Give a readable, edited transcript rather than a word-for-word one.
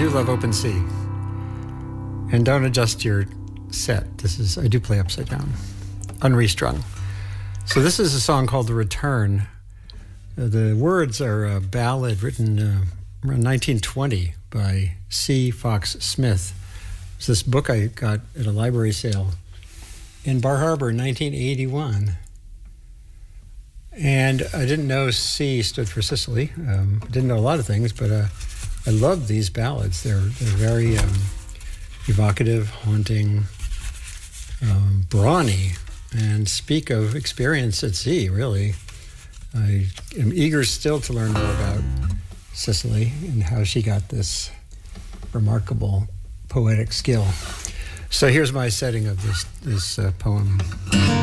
do love Open C. And don't adjust your set. I do play upside down, unrestrung. So this is a song called The Return. The words are a ballad written around 1920 by C. Fox Smith. It's this book I got at a library sale in Bar Harbor in 1981. And I didn't know C stood for Sicily. I didn't know a lot of things, but I love these ballads. They're very evocative, haunting, brawny, and speak of experience at sea, really. I am eager still to learn more about Sicily and how she got this remarkable poetic skill. So here's my setting of this poem.